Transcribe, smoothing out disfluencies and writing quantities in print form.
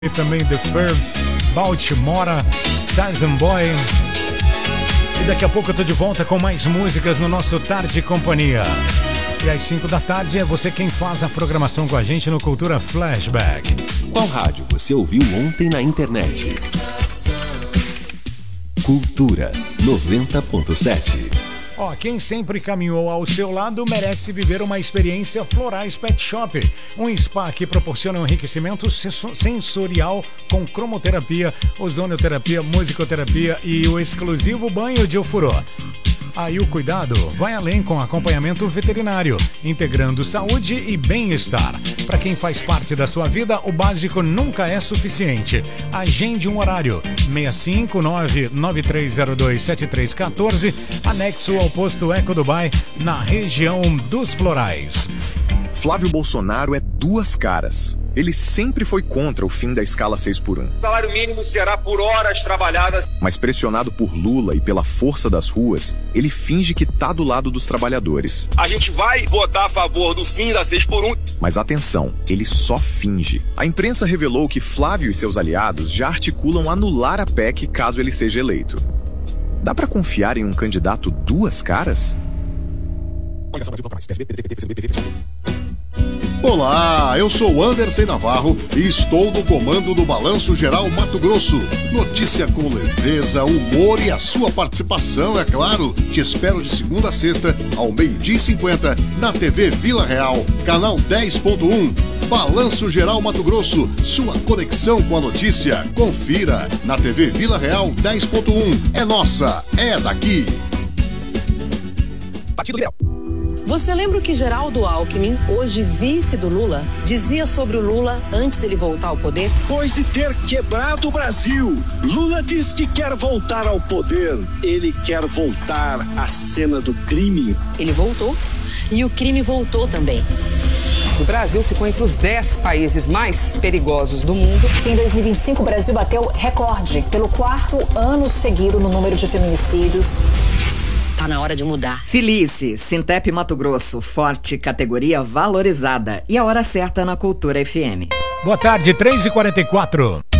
E também The Ferb, Baltimora, Tyson Boy. E daqui a pouco eu tô de volta com mais músicas no nosso Tarde e Companhia. E às 5 da tarde é você quem faz a programação com a gente no Cultura Flashback. Qual rádio você ouviu ontem na internet? Cultura 90.7. Quem sempre caminhou ao seu lado merece viver uma experiência Florais Pet Shop. Um spa que proporciona um enriquecimento sensorial com cromoterapia, ozonioterapia, musicoterapia e o exclusivo banho de ofurô. Aí o cuidado vai além com acompanhamento veterinário, integrando saúde e bem-estar. Para quem faz parte da sua vida, o básico nunca é suficiente. Agende um horário, 659-9302-7314, anexo ao posto Eco Dubai, na região dos Florais. Flávio Bolsonaro é duas caras. Ele sempre foi contra o fim da escala 6x1. O salário mínimo será por horas trabalhadas. Mas pressionado por Lula e pela força das ruas, ele finge que tá do lado dos trabalhadores. A gente vai votar a favor do fim da 6x1. Mas atenção, ele só finge. A imprensa revelou que Flávio e seus aliados já articulam anular a PEC caso ele seja eleito. Dá pra confiar em um candidato duas caras? Olá, eu sou Anderson Navarro e estou no comando do Balanço Geral Mato Grosso. Notícia com leveza, humor e a sua participação, é claro. Te espero de segunda a sexta, ao 12h50, na TV Vila Real, canal 10.1. Balanço Geral Mato Grosso, sua conexão com a notícia. Confira, na TV Vila Real 10.1. É nossa, é daqui. Partido Liberal. Você lembra o que Geraldo Alckmin, hoje vice do Lula, dizia sobre o Lula antes dele voltar ao poder? Depois de ter quebrado o Brasil, Lula diz que quer voltar ao poder. Ele quer voltar à cena do crime. Ele voltou e o crime voltou também. O Brasil ficou entre os 10 países mais perigosos do mundo. Em 2025, o Brasil bateu recorde pelo 4º ano seguido no número de feminicídios. Tá na hora de mudar. Felice, Sintep Mato Grosso, forte, categoria valorizada. E a hora certa na Cultura FM. Boa tarde, 3h44.